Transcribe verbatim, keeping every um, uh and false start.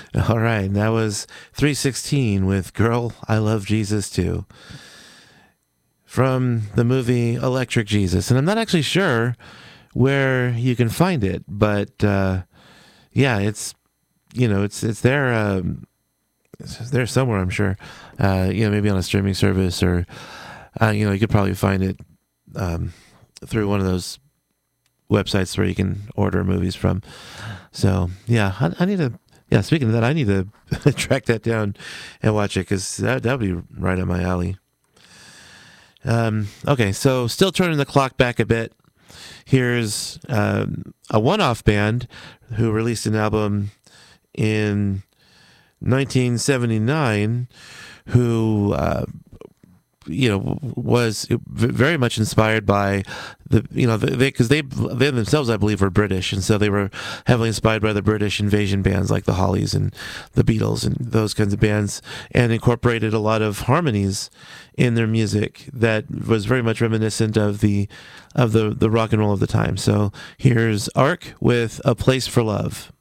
All right, and that was three sixteen with Girl, I Love Jesus Too, from the movie Electric Jesus. And I'm not actually sure where you can find it, but uh, yeah, it's, you know, it's it's there, um, it's there somewhere, I'm sure. Uh, you know, maybe on a streaming service, or, uh, you know, you could probably find it um, through one of those websites where you can order movies from. So, yeah, I, I need to... Yeah, speaking of that, I need to track that down and watch it, because that that would be right up my alley. Um, okay, so still turning the clock back a bit. Here's um, a one-off band who released an album in nineteen seventy-nine, who uh, you know was very much inspired by the you know they because they, they themselves, I believe, were British, and so they were heavily inspired by the British invasion bands like the Hollies and the Beatles and those kinds of bands, and incorporated a lot of harmonies in their music that was very much reminiscent of the of the the rock and roll of the time. So here's Ark with A Place for Love.